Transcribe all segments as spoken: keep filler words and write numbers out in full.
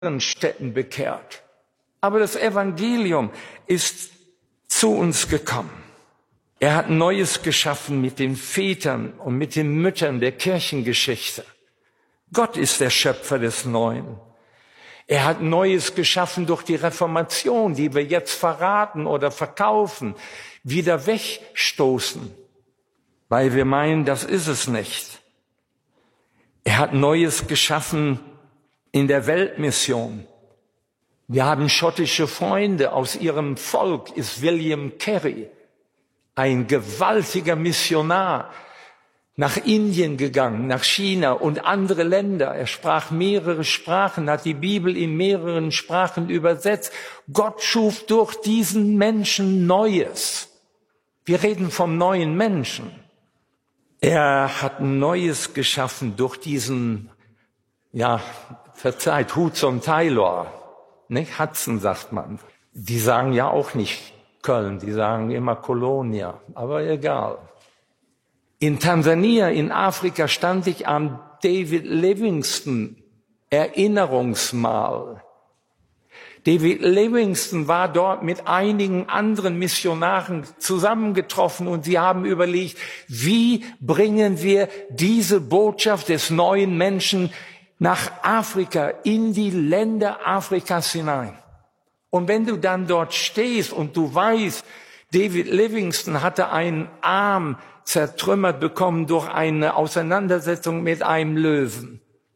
Städten bekehrt. Aber das Evangelium ist zu uns gekommen. Er hat Neues geschaffen mit den Vätern und mit den Müttern der Kirchengeschichte. Gott ist der Schöpfer des Neuen. Er hat Neues geschaffen durch die Reformation, die wir jetzt verraten oder verkaufen, wieder wegstoßen, weil wir meinen, das ist es nicht. Er hat Neues geschaffen in der Weltmission. Wir haben schottische Freunde. Aus ihrem Volk ist William Carey, ein gewaltiger Missionar, nach Indien gegangen, nach China und andere Länder. Er sprach mehrere Sprachen, hat die Bibel in mehreren Sprachen übersetzt. Gott schuf durch diesen Menschen Neues. Wir reden vom neuen Menschen. Er hat Neues geschaffen durch diesen, ja, verzeiht, Hudson Taylor, nicht? Hudson sagt man. Die sagen ja auch nicht Köln, die sagen immer Colonia, aber egal. In Tansania, in Afrika, stand ich am David Livingstone Erinnerungsmal. David Livingstone war dort mit einigen anderen Missionaren zusammengetroffen und sie haben überlegt, wie bringen wir diese Botschaft des neuen Menschen nach Afrika, in die Länder Afrikas hinein. Und wenn du dann dort stehst und du weißt, David Livingstone hatte einen Arm zertrümmert bekommen durch eine Auseinandersetzung mit einem Löwen.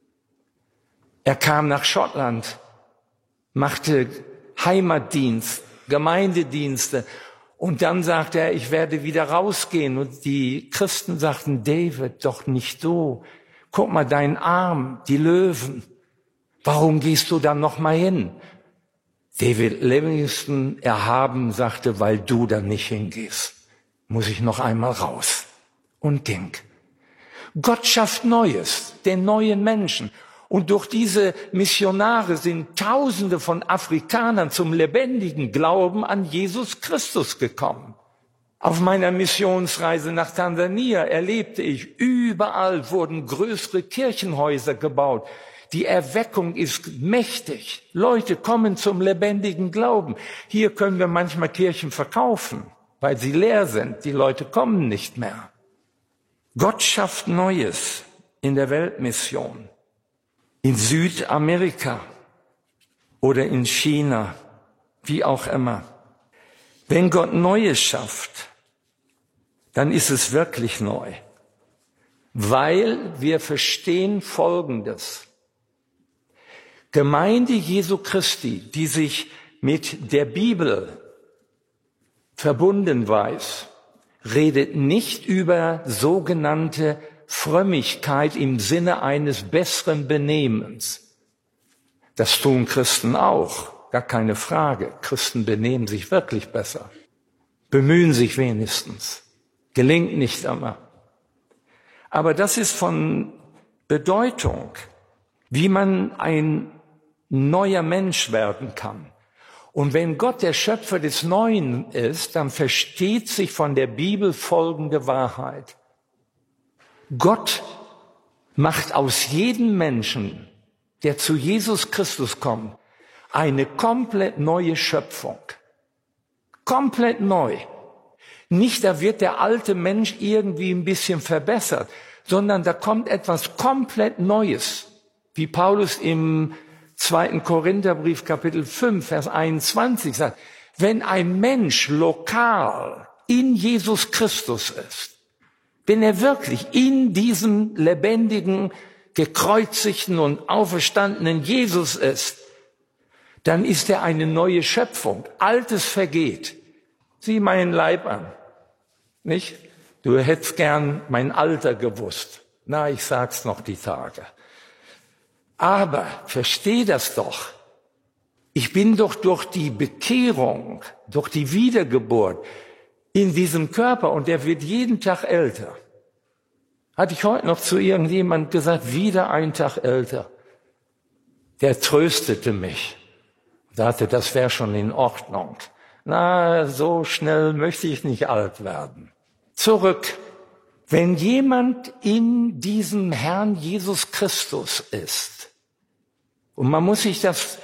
Er kam nach Schottland, machte Heimatdienst, Gemeindedienste und dann sagte er, ich werde wieder rausgehen. Und die Christen sagten, David, doch nicht du. Guck mal, dein Arm, die Löwen. Warum gehst du dann noch mal hin? David Livingstone, erhaben, sagte, weil du dann nicht hingehst, muss ich noch einmal raus. Und ging. Gott schafft Neues, den neuen Menschen. Und durch diese Missionare sind Tausende von Afrikanern zum lebendigen Glauben an Jesus Christus gekommen. Auf meiner Missionsreise nach Tansania erlebte ich, überall wurden größere Kirchenhäuser gebaut. Die Erweckung ist mächtig. Leute kommen zum lebendigen Glauben. Hier können wir manchmal Kirchen verkaufen, weil sie leer sind. Die Leute kommen nicht mehr. Gott schafft Neues in der Weltmission, in Südamerika oder in China, wie auch immer. Wenn Gott Neues schafft, dann ist es wirklich neu, weil wir verstehen Folgendes. Gemeinde Jesu Christi, die sich mit der Bibel verbunden weiß, redet nicht über sogenannte Frömmigkeit im Sinne eines besseren Benehmens. Das tun Christen auch, gar keine Frage. Christen benehmen sich wirklich besser, bemühen sich wenigstens, gelingt nicht immer. Aber das ist von Bedeutung, wie man ein neuer Mensch werden kann. Und wenn Gott der Schöpfer des Neuen ist, dann versteht sich von der Bibel folgende Wahrheit. Gott macht aus jedem Menschen, der zu Jesus Christus kommt, eine komplett neue Schöpfung. Komplett neu. Nicht, da wird der alte Mensch irgendwie ein bisschen verbessert, sondern da kommt etwas komplett Neues. Wie Paulus im zweiten Korintherbrief, Kapitel fünf, Vers einundzwanzig sagt, wenn ein Mensch lokal in Jesus Christus ist, wenn er wirklich in diesem lebendigen, gekreuzigten und auferstandenen Jesus ist, dann ist er eine neue Schöpfung. Altes vergeht. Sieh meinen Leib an, nicht? Du hättest gern mein Alter gewusst. Na, ich sag's noch die Tage. Aber versteh das doch. Ich bin doch durch die Bekehrung, durch die Wiedergeburt in diesem Körper und der wird jeden Tag älter. Hatte ich heute noch zu irgendjemand gesagt, wieder ein Tag älter. Der tröstete mich. Sagte, das wäre schon in Ordnung. Na, so schnell möchte ich nicht alt werden. Zurück. Wenn jemand in diesem Herrn Jesus Christus ist, Und man muss sich das